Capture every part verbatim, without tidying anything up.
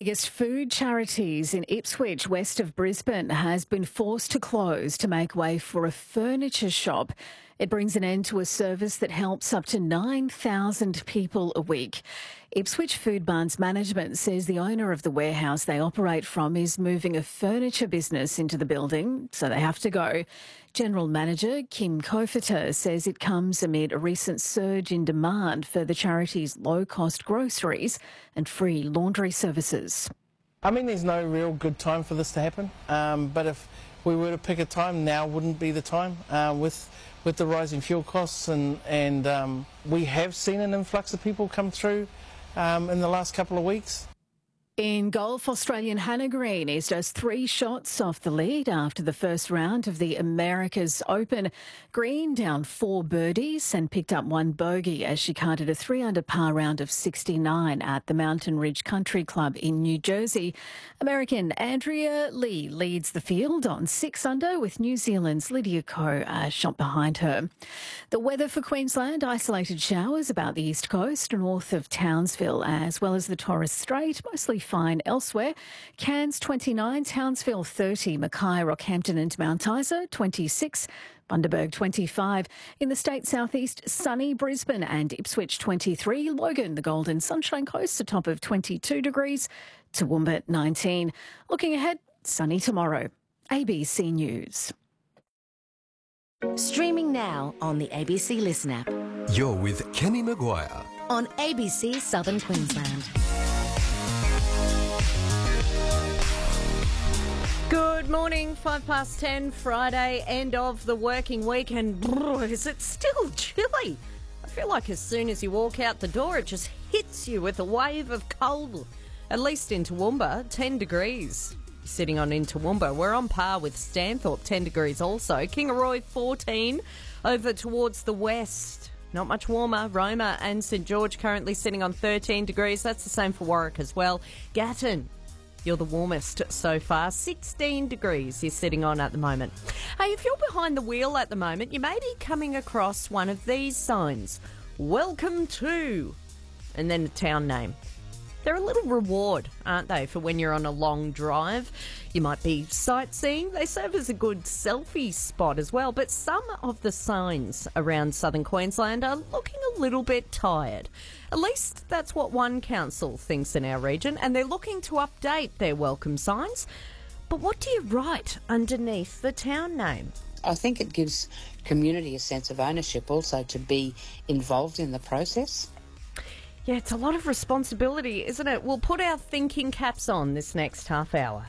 biggest food charities in Ipswich, west of Brisbane, has been forced to close to make way for a furniture shop. It brings an end to a service that helps up to nine thousand people a week. Ipswich Food Barns Management says the owner of the warehouse they operate from is moving a furniture business into the building, so they have to go. General Manager Kim Kofeter says it comes amid a recent surge in demand for the charity's low-cost groceries and free laundry services. I mean, there's no real good time for this to happen, um, but if we were to pick a time, now wouldn't be the time uh, with with the rising fuel costs, and, and um, we have seen an influx of people come through um, in the last couple of weeks. In golf, Australian Hannah Green is just three shots off the lead after the first round of the Americas Open. Green down four birdies and picked up one bogey as she carded a three-under par round of sixty-nine at the Mountain Ridge Country Club in New Jersey. American Andrea Lee leads the field on six under with New Zealand's Lydia Ko a shot behind her. The weather for Queensland, isolated showers about the east coast north of Townsville as well as the Torres Strait, mostly fine elsewhere. Cairns twenty-nine, Townsville thirty, Mackay, Rockhampton and Mount Isa twenty-six, Bundaberg twenty-five. In the state southeast, sunny Brisbane and Ipswich twenty-three, Logan, the Golden Sunshine Coast, a top of twenty-two degrees, Toowoomba nineteen. Looking ahead, sunny tomorrow. A B C News. Streaming now on the A B C Listen app. You're with Kenny Maguire on A B C Southern Queensland. Good morning, five past ten, Friday, end of the working week, and brr, is it still chilly? I feel like as soon as you walk out the door, it just hits you with a wave of cold. At least in Toowoomba, ten degrees. Sitting on in Toowoomba, we're on par with Stanthorpe, ten degrees also. Kingaroy, fourteen, over towards the west. Not much warmer. Roma and St George currently sitting on thirteen degrees. That's the same for Warwick as well. Gatton, you're the warmest so far. sixteen degrees you're sitting on at the moment. Hey, if you're behind the wheel at the moment, you may be coming across one of these signs. Welcome to, and then the town name. They're a little reward, aren't they, for when you're on a long drive. You might be sightseeing. They serve as a good selfie spot as well. But some of the signs around southern Queensland are looking a little bit tired. At least that's what one council thinks in our region, and they're looking to update their welcome signs. But what do you write underneath the town name? I think it gives community a sense of ownership also to be involved in the process. Yeah, it's a lot of responsibility, isn't it? We'll put our thinking caps on this next half hour.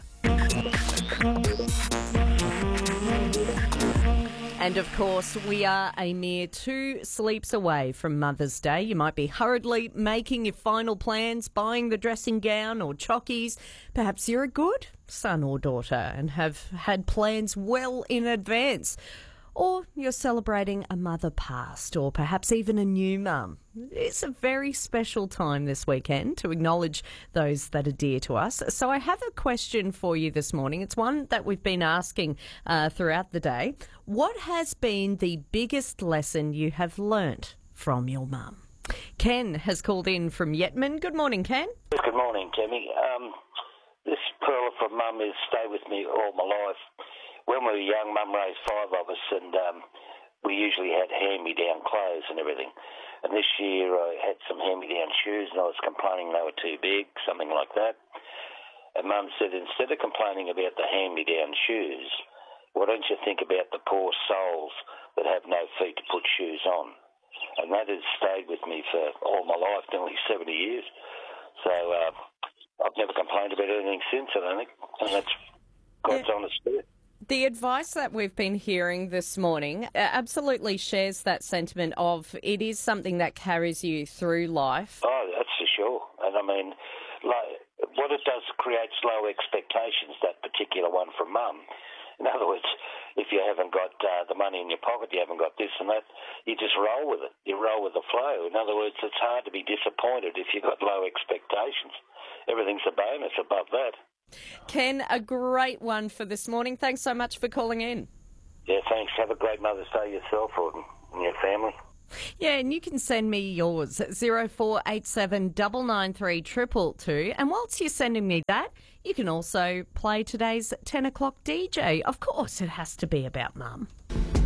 And of course, we are a mere two sleeps away from Mother's Day. You might be hurriedly making your final plans, buying the dressing gown or chockies. Perhaps you're a good son or daughter and have had plans well in advance. Or you're celebrating a mother past, or perhaps even a new mum. It's a very special time this weekend to acknowledge those that are dear to us. So I have a question for you this morning. It's one that we've been asking uh, throughout the day. What has been the biggest lesson you have learnt from your mum? Ken has called in from Yetman. Good morning, Ken. Good morning, Tammy. Um, this pearl from mum has stayed with me all my life. When we were young, Mum raised five of us, and um, we usually had hand-me-down clothes and everything. And this year I had some hand-me-down shoes, and I was complaining they were too big, something like that. And Mum said, instead of complaining about the hand-me-down shoes, why don't you think about the poor souls that have no feet to put shoes on? And that has stayed with me for all my life, nearly seventy years. So uh, I've never complained about anything since, I don't think. And that's God's yeah. honest truth. The advice that we've been hearing this morning absolutely shares that sentiment of it is something that carries you through life. Oh, that's for sure. And I mean, like, what it does creates low expectations, that particular one from Mum. In other words, if you haven't got uh, the money in your pocket, you haven't got this and that, you just roll with it. You roll with the flow. In other words, it's hard to be disappointed if you've got low expectations. Everything's a bonus above that. Ken, a great one for this morning. Thanks so much for calling in. Yeah, thanks. Have a great Mother's Day yourself and your family. Yeah, and you can send me yours at zero four eight seven nine nine three two two two. And whilst you're sending me that, you can also play today's ten o'clock D J. Of course, it has to be about Mum.